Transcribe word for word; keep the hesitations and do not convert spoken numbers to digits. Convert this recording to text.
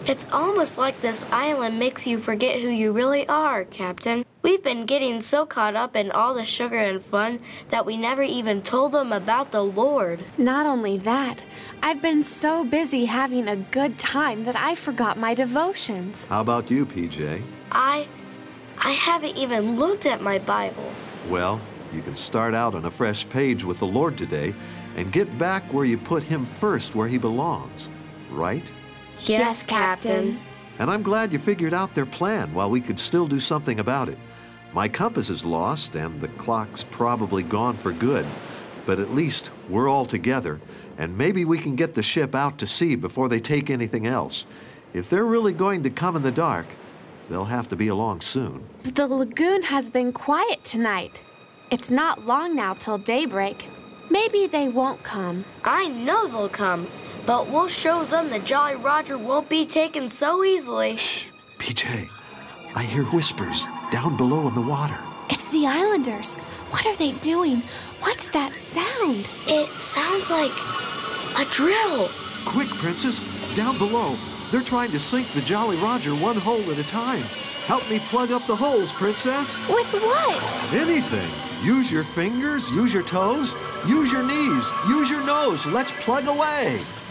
It's almost like this island makes you forget who you really are, Captain. We've been getting so caught up in all the sugar and fun that we never even told them about the Lord. Not only that, I've been so busy having a good time that I forgot my devotions. How about you, P J? I... I haven't even looked at my Bible. Well, you can start out on a fresh page with the Lord today and get back where you put Him first, where He belongs, right? Yes, Yes, Captain. Captain. And I'm glad you figured out their plan while we could still do something about it. My compass is lost and the clock's probably gone for good, but at least we're all together, and maybe we can get the ship out to sea before they take anything else. If they're really going to come in the dark, they'll have to be along soon. The lagoon has been quiet tonight. It's not long now till daybreak. Maybe they won't come. I know they'll come, but we'll show them the Jolly Roger won't be taken so easily. Shh, P J, I hear whispers down below in the water. It's the islanders. What are they doing? What's that sound? It sounds like a drill. Quick, Princess, down below. They're trying to sink the Jolly Roger one hole at a time. Help me plug up the holes, Princess. With what? Anything. Use your fingers, use your toes, use your knees, use your nose. Let's plug away.